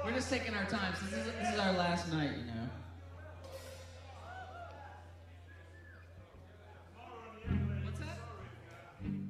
We're just taking our time. So this is our last night, you know.